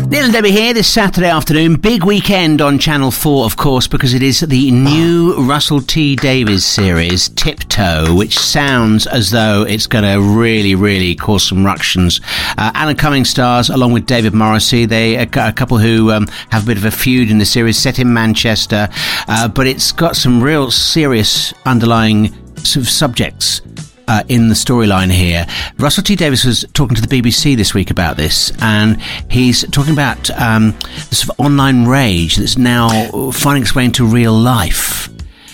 Neil and Debbie here this Saturday afternoon. Big weekend on Channel 4, of course, because it is the new Russell T Davies series, Tiptoe, which sounds as though it's going to really, really cause some ructions. Alan Cumming stars, along with David Morrissey. They are a couple who have a bit of a feud in the series, set in Manchester, but it's got some real serious underlying sort of subjects in the storyline here. Russell T Davies was talking to the BBC this week about this, and he's talking about the sort of online rage that's now finding its way into real life,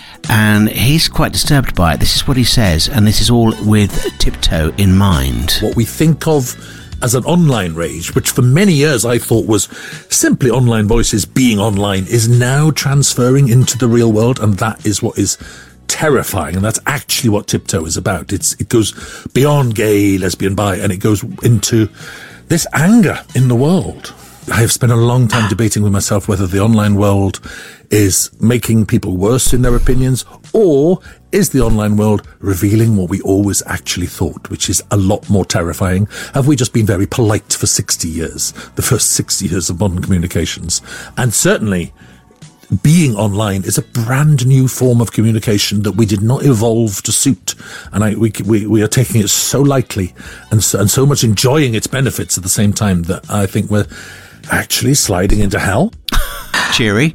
and he's quite disturbed by it. This is what he says, and this is all with Tiptoe in mind. What we think of as an online rage, which for many years I thought was simply online voices being online, is now transferring into the real world, and that is what is terrifying, and that's actually what Tiptoe is about. It goes beyond gay, lesbian, bi, and it goes into this anger in the world. I have spent a long time debating with myself whether the online world is making people worse in their opinions, or is the online world revealing what we always actually thought, which is a lot more terrifying. Have we just been very polite for 60 years, the first 60 years of modern communications? And certainly being online is a brand new form of communication that we did not evolve to suit, and we are taking it so lightly and so much enjoying its benefits at the same time that I think we're actually sliding into hell. Cheery.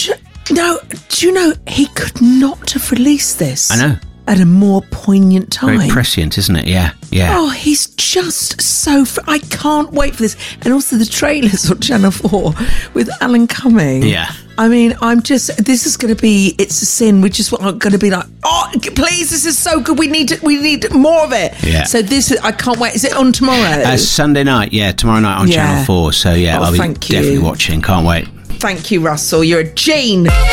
No, do you know, he could not have released this. I know. At a more poignant time. Very prescient, isn't it? Yeah. Oh, he's just so... I can't wait for this. And also the trailers on Channel 4 with Alan Cumming. Yeah. I mean, this is going to be... It's a sin. We just want going to be like, oh, please, this is so good. We need more of it. Yeah. So I can't wait. Is it on tomorrow? Sunday night, tomorrow night on Channel 4. So, I'll be definitely watching. Can't wait. Thank you, Russell. You're a gene.